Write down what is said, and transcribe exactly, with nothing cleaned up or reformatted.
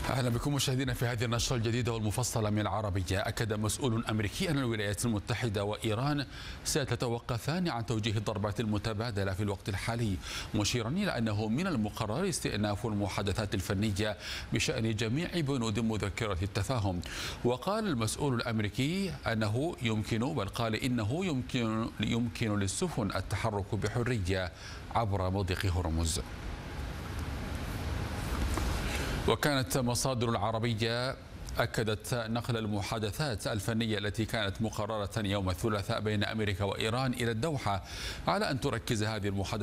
أهلا بكم مشاهدينا في هذه النشرة الجديدة والمفصلة من العربية. أكد مسؤول أمريكي أن الولايات المتحدة وإيران ستتوقفان عن توجيه الضربات المتبادلة في الوقت الحالي، مشيرا إلى أنه من المقرر استئناف المحادثات الفنية بشأن جميع بنود مذكرة التفاهم. وقال المسؤول الأمريكي أنه يمكن بل قال إنه يمكن يمكن للسفن التحرك بحرية عبر مضيق هرمز. وكانت مصادر العربية أكدت نقل المحادثات الفنية التي كانت مقررة يوم الثلاثاء بين أمريكا وإيران إلى الدوحة، على أن تركز هذه المحادثات